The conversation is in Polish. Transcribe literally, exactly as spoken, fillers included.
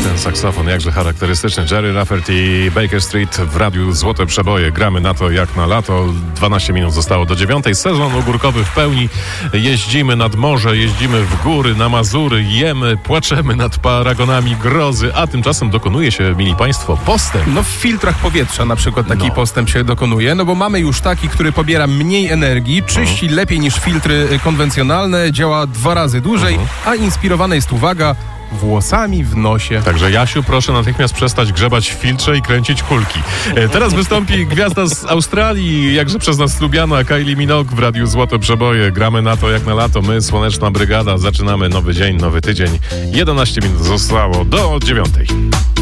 ten saksofon jakże charakterystyczny. Jerry Rafferty i Baker Street w radiu Złote Przeboje. Gramy na to jak na lato. dwanaście minut zostało do dziewiątej. Sezon ogórkowy w pełni. Jeździmy nad morze, jeździmy w góry, na Mazury, jemy, płaczemy nad paragonami grozy, a tymczasem dokonuje się, mili państwo, postęp. No w filtrach powietrza na przykład taki No. postęp się dokonuje, no bo mamy już taki, który pobiera mniej energii, czyści Mhm. lepiej niż filtry konwencjonalne, działa dwa razy dłużej, Mhm. a inspirowana jest, uwaga, włosami w nosie. Także Jasiu, proszę natychmiast przestać grzebać w filtrze i kręcić kulki. E, Teraz wystąpi gwiazda z Australii, jakże przez nas lubiana, Kylie Minogue w radiu Złote Przeboje. Gramy na to jak na lato. My, Słoneczna Brygada. Zaczynamy nowy dzień, nowy tydzień. jedenaście minut zostało do dziewiątej.